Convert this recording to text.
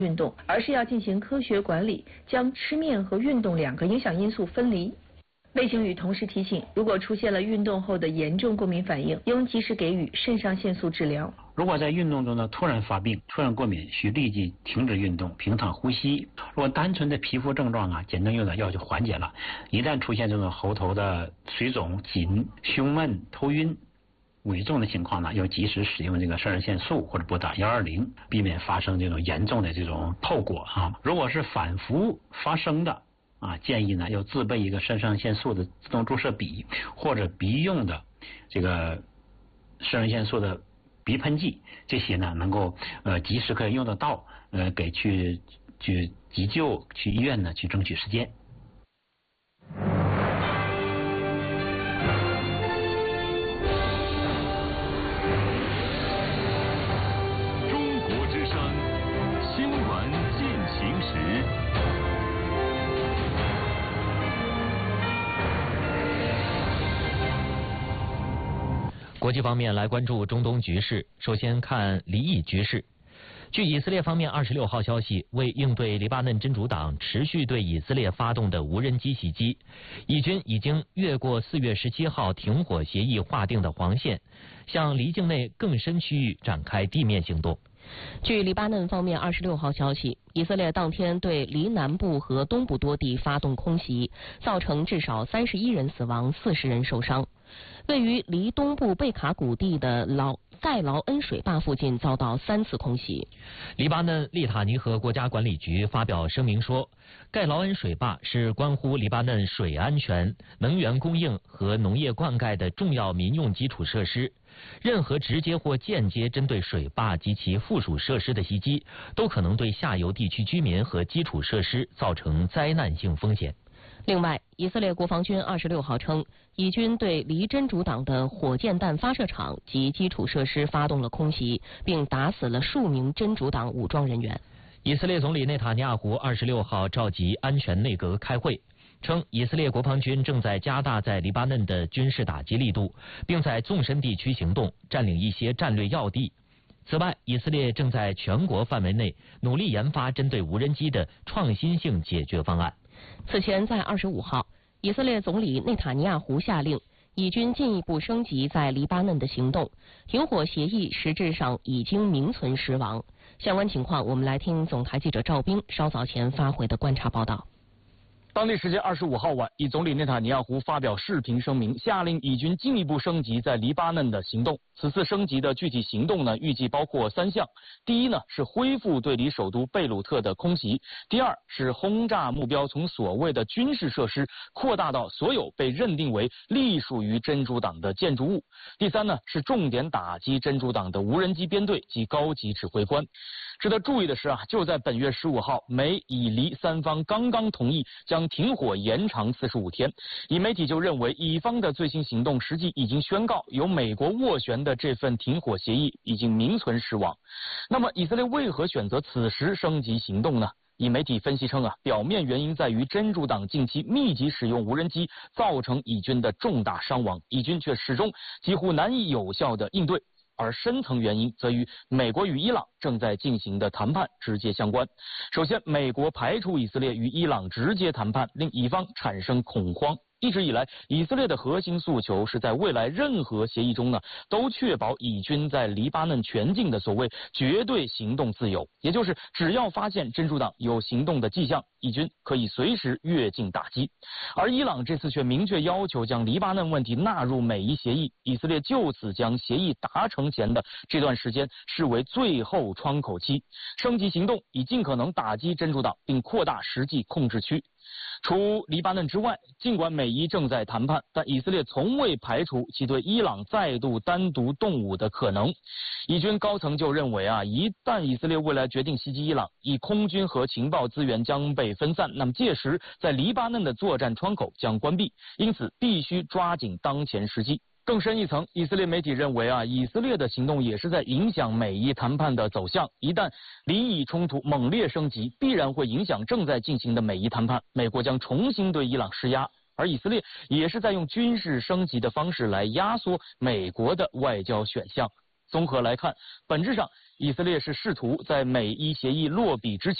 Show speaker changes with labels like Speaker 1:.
Speaker 1: 运动，而是要进行科学管理，将吃面和运动两个影响因素分离。卫星宇同时提醒，如果出现了运动后的严重过敏反应，应及时给予肾上腺素治疗。
Speaker 2: 如果在运动中呢突然发病、突然过敏，需立即停止运动，平躺呼吸。如果单纯的皮肤症状啊，简单用点药就缓解了。一旦出现这种喉头的水肿、紧、胸闷、头晕、危重的情况呢，要及时使用这个肾上腺素或者拨打120，避免发生这种严重的这种后果啊。如果是反复发生的建议呢要自备一个肾上腺素的自动注射笔，或者鼻用的这个肾上腺素的鼻喷剂，这些呢能够及时可以用得到，给去急救去医院呢去争取时间。
Speaker 3: 中国之声，新闻进行时。
Speaker 4: 国际方面来关注中东局势，首先看黎以局势。据以色列方面26号消息，为应对黎巴嫩真主党持续对以色列发动的无人机袭击，以军已经越过4月17号停火协议划定的黄线，向黎境内更深区域展开地面行动。
Speaker 5: 据黎巴嫩方面26号消息，以色列当天对黎南部和东部多地发动空袭，造成至少31人死亡，40人受伤。位于黎东部贝卡谷地的盖劳恩水坝附近遭到3次空袭。
Speaker 4: 黎巴嫩利塔尼和国家管理局发表声明说，盖劳恩水坝是关乎黎巴嫩水安全、能源供应和农业灌溉的重要民用基础设施。任何直接或间接针对水坝及其附属设施的袭击，都可能对下游地区居民和基础设施造成灾难性风险。
Speaker 5: 另外，以色列国防军26号称，以军对黎真主党的火箭弹发射场及基础设施发动了空袭，并打死了数名真主党武装人员。
Speaker 4: 以色列总理内塔尼亚胡26号召集安全内阁开会，称以色列国防军正在加大在黎巴嫩的军事打击力度，并在纵深地区行动，占领一些战略要地。此外，以色列正在全国范围内努力研发针对无人机的创新性解决方案。
Speaker 5: 此前在25号，以色列总理内塔尼亚胡下令以军进一步升级在黎巴嫩的行动，停火协议实质上已经名存实亡。相关情况，我们来听总台记者赵冰稍早前发回的观察报道。
Speaker 6: 当地时间25号晚，以总理内塔尼亚胡发表视频声明，下令以军进一步升级在黎巴嫩的行动。此次升级的具体行动呢，预计包括3项。第一呢，是恢复对黎首都贝鲁特的空袭；第二是轰炸目标从所谓的军事设施扩大到所有被认定为隶属于真主党的建筑物；第三呢，是重点打击真主党的无人机编队及高级指挥官。值得注意的是就在本月15号，美以黎三方刚刚同意将停火延长45天。以媒体就认为，以方的最新行动实际已经宣告，由美国斡旋的这份停火协议已经名存实亡。那么，以色列为何选择此时升级行动呢？以媒体分析称表面原因在于真主党近期密集使用无人机，造成以军的重大伤亡，以军却始终几乎难以有效地应对。而深层原因则与美国与伊朗正在进行的谈判直接相关。首先，美国排除以色列与伊朗直接谈判，令以方产生恐慌。一直以来，以色列的核心诉求是在未来任何协议中都确保以军在黎巴嫩全境的所谓绝对行动自由，也就是只要发现真主党有行动的迹象，以军可以随时越境打击。而伊朗这次却明确要求将黎巴嫩问题纳入美伊协议，以色列就此将协议达成前的这段时间视为最后窗口期，升级行动以尽可能打击真主党，并扩大实际控制区。除黎巴嫩之外，尽管美伊正在谈判，但以色列从未排除其对伊朗再度单独动武的可能。以军高层就认为一旦以色列未来决定袭击伊朗，以空军和情报资源将被分散，那么届时在黎巴嫩的作战窗口将关闭，因此必须抓紧当前时机。更深一层，以色列媒体认为以色列的行动也是在影响美伊谈判的走向。一旦黎以冲突猛烈升级，必然会影响正在进行的美伊谈判，美国将重新对伊朗施压，而以色列也是在用军事升级的方式来压缩美国的外交选项。综合来看，本质上以色列是试图在美伊协议落笔之前